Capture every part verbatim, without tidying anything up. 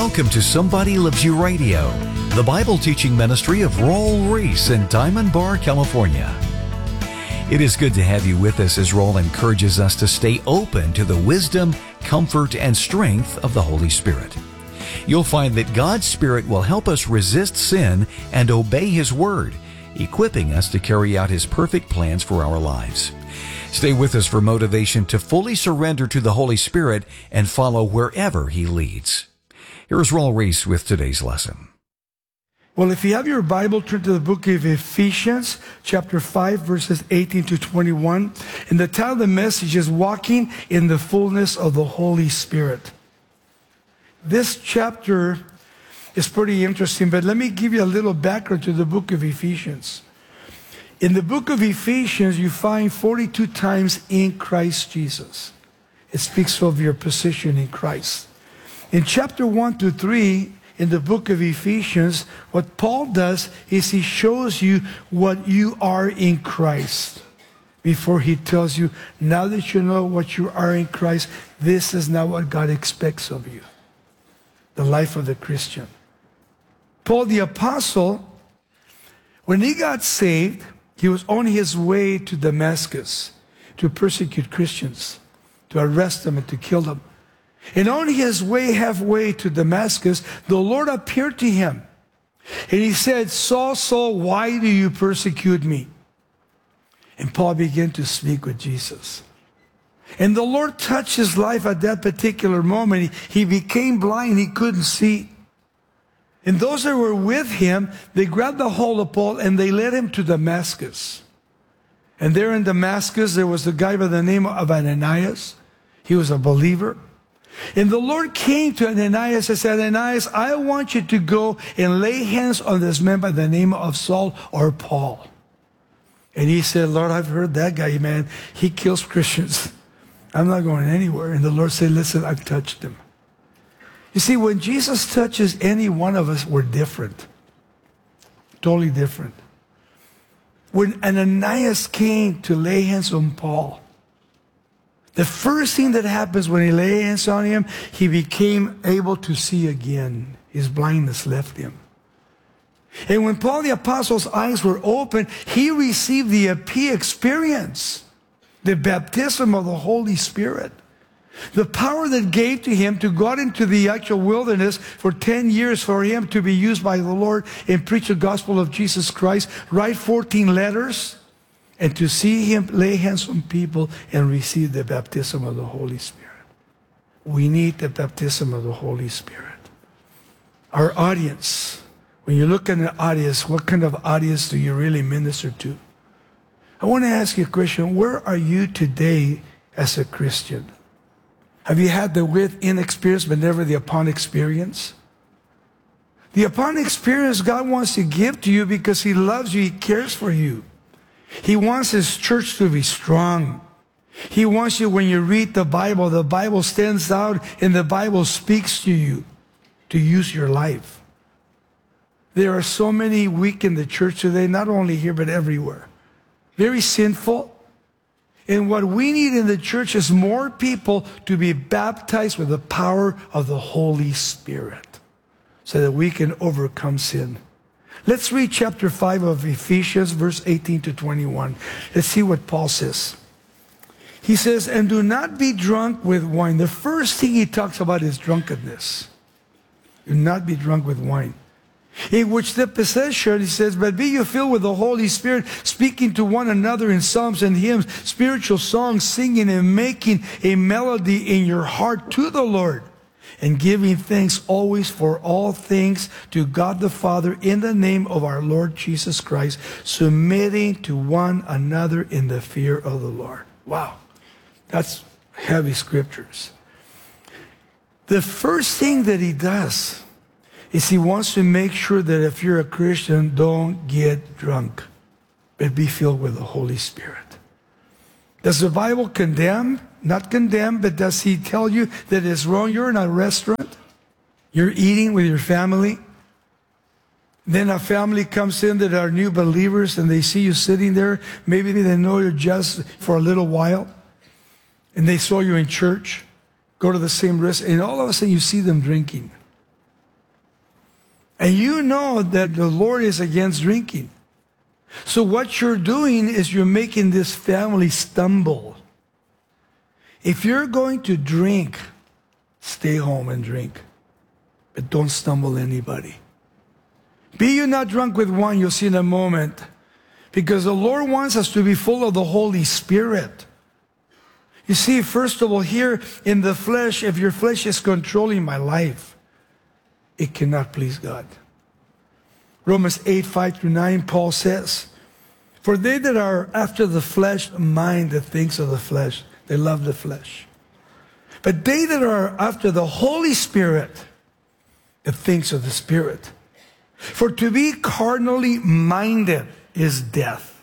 Welcome to Somebody Loves You Radio, the Bible teaching ministry of Raul Ries in Diamond Bar, California. It is good to have you with us as Raul encourages us to stay open to the wisdom, comfort, and strength of the Holy Spirit. You'll find that God's Spirit will help us resist sin and obey His Word, equipping us to carry out His perfect plans for our lives. Stay with us for motivation to fully surrender to the Holy Spirit and follow wherever He leads. Here's Raul Ries with today's lesson. Well, if you have your Bible, turn to the book of Ephesians, chapter five, verses eighteen to twenty-one. And the title of the message is Walking in the Fullness of the Holy Spirit. This chapter is pretty interesting, but let me give you a little background to the book of Ephesians. In the book of Ephesians, you find forty-two times in Christ Jesus. It speaks of your position in Christ. In chapter one to three, in the book of Ephesians, what Paul does is he shows you what you are in Christ. Before he tells you, now that you know what you are in Christ, this is not what God expects of you. The life of the Christian. Paul the Apostle, when he got saved, he was on his way to Damascus to persecute Christians, to arrest them and to kill them. And on his way halfway to Damascus, the Lord appeared to him. And he said, Saul, Saul, why do you persecute me? And Paul began to speak with Jesus. And the Lord touched his life at that particular moment. He, he became blind. He couldn't see. And those that were with him, they grabbed the hold of Paul and they led him to Damascus. And there in Damascus, there was a guy by the name of Ananias. He was a believer. And the Lord came to Ananias and said, Ananias, I want you to go and lay hands on this man by the name of Saul or Paul. And he said, Lord, I've heard that guy, man. He kills Christians. I'm not going anywhere. And the Lord said, listen, I've touched him. You see, when Jesus touches any one of us, we're different. Totally different. When Ananias came to lay hands on Paul, the first thing that happens when he laid hands on him, he became able to see again. His blindness left him. And when Paul the Apostle's eyes were open, he received the Epi experience, the baptism of the Holy Spirit. The power that gave to him to go out into the actual wilderness for ten years for him to be used by the Lord and preach the gospel of Jesus Christ, write fourteen letters, and to see him lay hands on people and receive the baptism of the Holy Spirit. We need the baptism of the Holy Spirit. Our audience, when you look at an audience, what kind of audience do you really minister to? I want to ask you a question. Where are you today as a Christian? Have you had the with-in experience but never the upon experience? The upon experience God wants to give to you because He loves you, He cares for you. He wants His church to be strong. He wants you, when you read the Bible, the Bible stands out and the Bible speaks to you to use your life. There are so many weak in the church today, not only here but everywhere. Very sinful. And what we need in the church is more people to be baptized with the power of the Holy Spirit so that we can overcome sin. Let's read chapter five of Ephesians, verse eighteen to twenty-one. Let's see what Paul says. He says, and do not be drunk with wine. The first thing he talks about is drunkenness. Do not be drunk with wine. In which the possession, he says, but be you filled with the Holy Spirit, speaking to one another in psalms and hymns, spiritual songs, singing and making a melody in your heart to the Lord, and giving thanks always for all things to God the Father in the name of our Lord Jesus Christ, submitting to one another in the fear of the Lord. Wow, that's heavy scriptures. The first thing that he does is he wants to make sure that if you're a Christian, don't get drunk, but be filled with the Holy Spirit. Does the Bible condemn? Not condemn, but does he tell you that it's wrong? You're in a restaurant, you're eating with your family, then a family comes in that are new believers and they see you sitting there. Maybe they know you just for a little while, and they saw you in church, go to the same restaurant, and all of a sudden you see them drinking. And you know that the Lord is against drinking. So what you're doing is you're making this family stumble. If you're going to drink, stay home and drink. But don't stumble anybody. Be you not drunk with wine, you'll see in a moment. Because the Lord wants us to be full of the Holy Spirit. You see, first of all, here in the flesh, if your flesh is controlling my life, it cannot please God. Romans eight, five through nine, Paul says, for they that are after the flesh mind the things of the flesh. They love the flesh. But they that are after the Holy Spirit, the things of the Spirit. For to be carnally minded is death,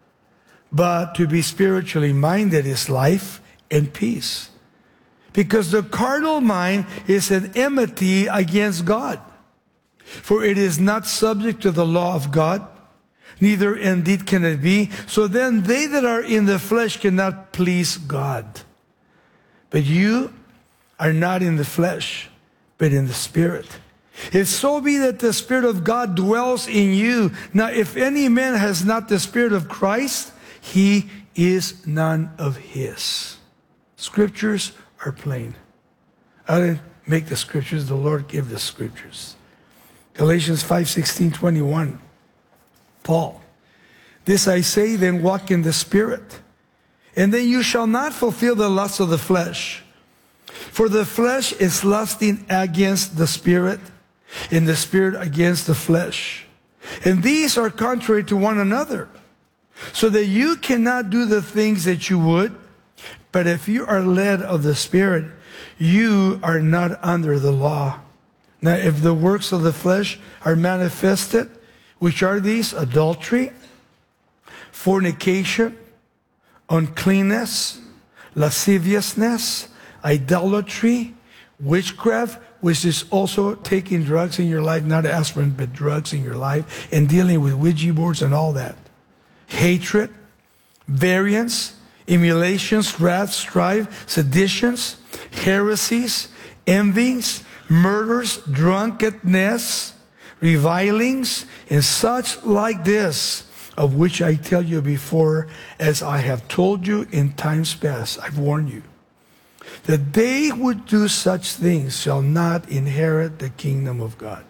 but to be spiritually minded is life and peace. Because the carnal mind is an enmity against God. For it is not subject to the law of God, neither indeed can it be. So then they that are in the flesh cannot please God. But you are not in the flesh, but in the Spirit. If so be that the Spirit of God dwells in you. Now if any man has not the Spirit of Christ, he is none of his. Scriptures are plain. I didn't make the scriptures, the Lord gave the scriptures. Galatians five, sixteen, twenty-one. Paul, this I say, then walk in the Spirit, and then you shall not fulfill the lusts of the flesh. For the flesh is lusting against the Spirit, and the Spirit against the flesh. And these are contrary to one another, so that you cannot do the things that you would. But if you are led of the Spirit, you are not under the law. Now, if the works of the flesh are manifested, which are these? Adultery, fornication, uncleanness, lasciviousness, idolatry, witchcraft, which is also taking drugs in your life, not aspirin, but drugs in your life, and dealing with Ouija boards and all that. Hatred, variance, emulations, wrath, strife, seditions, heresies, envyings, murders, drunkenness, revilings, and such like this, of which I tell you before, as I have told you in times past. I've warned you, that they who do such things shall not inherit the kingdom of God.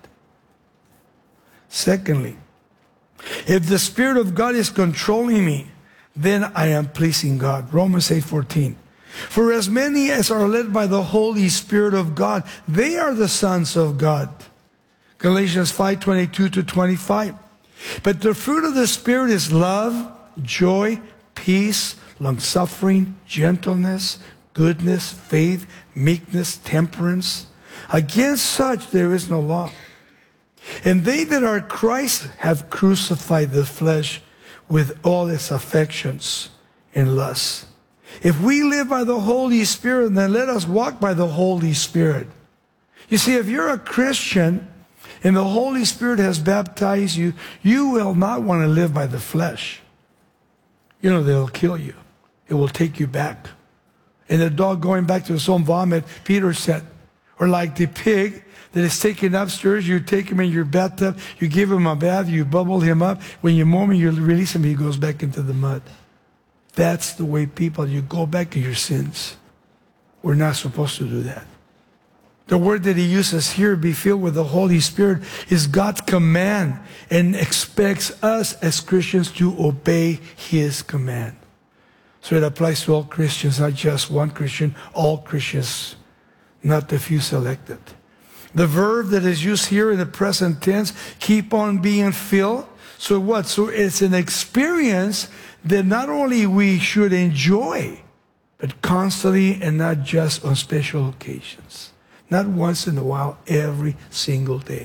Secondly, if the Spirit of God is controlling me, then I am pleasing God. Romans eight, fourteen. For as many as are led by the Holy Spirit of God, they are the sons of God. Galatians five, twenty-two to twenty-five. But the fruit of the Spirit is love, joy, peace, long-suffering, gentleness, goodness, faith, meekness, temperance. Against such there is no law. And they that are Christ have crucified the flesh with all its affections and lusts. If we live by the Holy Spirit, then let us walk by the Holy Spirit. You see, if you're a Christian and the Holy Spirit has baptized you, you will not want to live by the flesh. You know, they'll kill you. It will take you back. And the dog going back to his own vomit, Peter said, or like the pig that is taken upstairs, you take him in your bathtub, you give him a bath, you bubble him up. When you mow him, you release him, he goes back into the mud. That's the way people, you go back to your sins. We're not supposed to do that. The word that he uses here, be filled with the Holy Spirit, is God's command and expects us as Christians to obey his command. So it applies to all Christians, not just one Christian, all Christians, not the few selected. The verb that is used here in the present tense, keep on being filled. So what? So it's an experience that not only we should enjoy, but constantly and not just on special occasions. Not once in a while, every single day.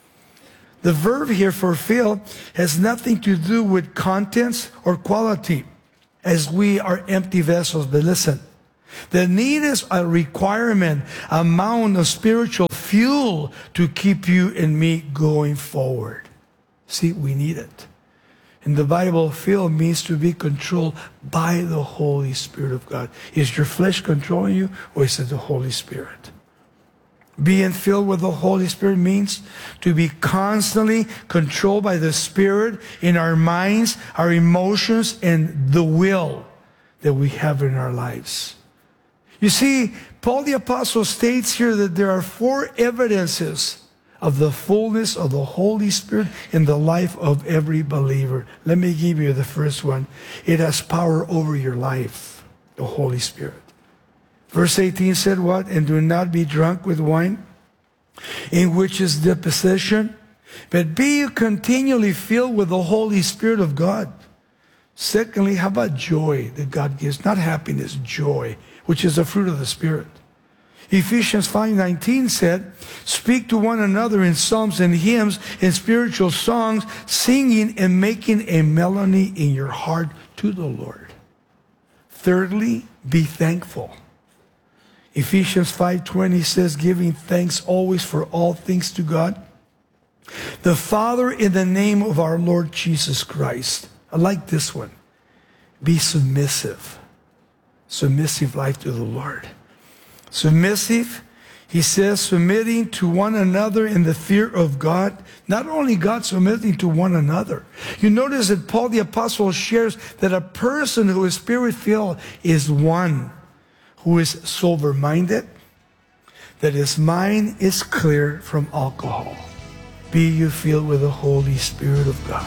The verb here for fill has nothing to do with contents or quality, as we are empty vessels. But listen, the need is a requirement, amount of spiritual fuel to keep you and me going forward. See, we need it. In the Bible, fill means to be controlled by the Holy Spirit of God. Is your flesh controlling you, or is it the Holy Spirit? Being filled with the Holy Spirit means to be constantly controlled by the Spirit in our minds, our emotions, and the will that we have in our lives. You see, Paul the Apostle states here that there are four evidences of the fullness of the Holy Spirit in the life of every believer. Let me give you the first one. It has power over your life, the Holy Spirit. Verse eighteen said what? And do not be drunk with wine, in which is disposition, but be you continually filled with the Holy Spirit of God. Secondly, how about joy that God gives? Not happiness, joy, which is the fruit of the Spirit. Ephesians five nineteen said, speak to one another in psalms and hymns and spiritual songs, singing and making a melody in your heart to the Lord. Thirdly, be thankful. Ephesians five twenty says, giving thanks always for all things to God, the Father, in the name of our Lord Jesus Christ. I like this one. Be submissive. Submissive life to the Lord. Submissive, he says, submitting to one another in the fear of God. Not only God, submitting to one another. You notice that Paul the Apostle shares that a person who is Spirit-filled is one who is sober-minded, that his mind is clear from alcohol. Be you filled with the Holy Spirit of God.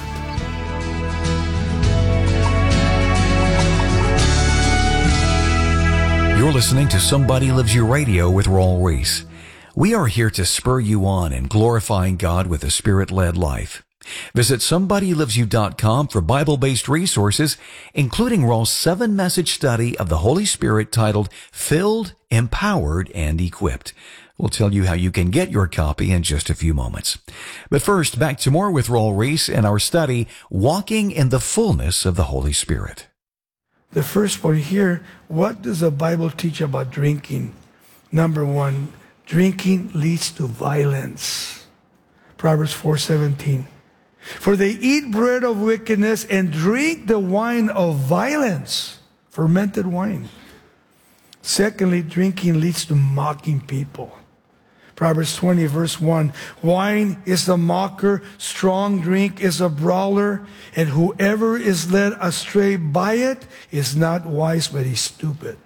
You're listening to Somebody Loves You Radio with Raul Ries. We are here to spur you on in glorifying God with a Spirit-led life. Visit somebody lives you dot com for Bible-based resources, including Raul's seven-message study of the Holy Spirit titled Filled, Empowered, and Equipped. We'll tell you how you can get your copy in just a few moments. But first, back to more with Raul Ries and our study, Walking in the Fullness of the Holy Spirit. The first point here, what does the Bible teach about drinking? Number one, drinking leads to violence. Proverbs four seventeen. For they eat bread of wickedness and drink the wine of violence, fermented wine. Secondly, drinking leads to mocking people. Proverbs twenty, verse one, wine is the mocker, strong drink is a brawler, and whoever is led astray by it is not wise, but he's stupid.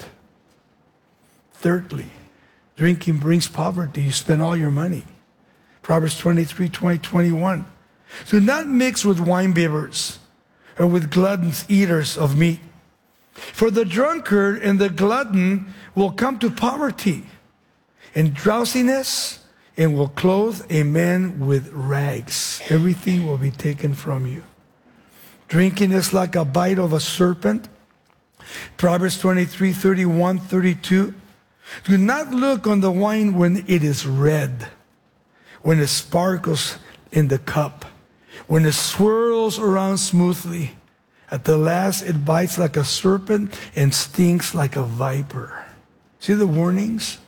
Thirdly, drinking brings poverty. You spend all your money. Proverbs twenty-three, twenty, twenty-one. Do not mix with winebibbers or with gluttons, eaters of meat. For the drunkard and the glutton will come to poverty and drowsiness, and will clothe a man with rags. Everything will be taken from you. Drinking is like a bite of a serpent. Proverbs twenty-three, thirty-one, thirty-two. Do not look on the wine when it is red, when it sparkles in the cup, when it swirls around smoothly. At the last, it bites like a serpent and stings like a viper. See the warnings?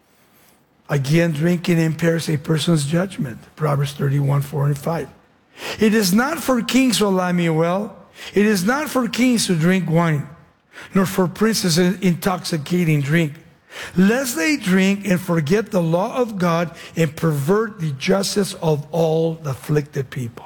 Again, drinking impairs a person's judgment. Proverbs thirty-one, four and five. It is not for kings, O Lemuel. It is not for kings to drink wine, nor for princes intoxicating drink, lest they drink and forget the law of God and pervert the justice of all the afflicted people.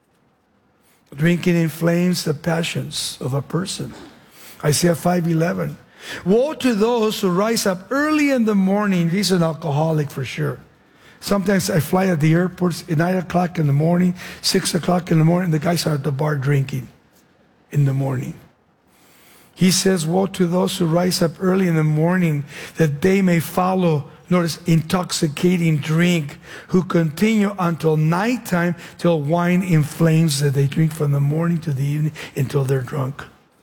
Drinking inflames the passions of a person. Isaiah five eleven. Woe to those who rise up early in the morning. He's an alcoholic for sure. Sometimes I fly at the airports at nine o'clock in the morning, six o'clock in the morning, the guys are at the bar drinking in the morning. He says, woe to those who rise up early in the morning, that they may follow, notice, intoxicating drink, who continue until nighttime, till wine inflames, that they drink from the morning to the evening until they're drunk.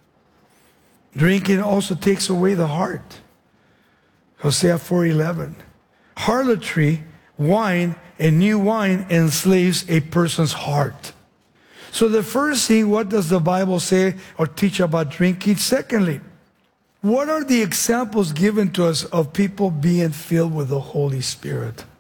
Drinking also takes away the heart. Hosea four eleven. Harlotry, wine, and new wine enslaves a person's heart. So the first thing, what does the Bible say or teach about drinking? Secondly, what are the examples given to us of people being filled with the Holy Spirit?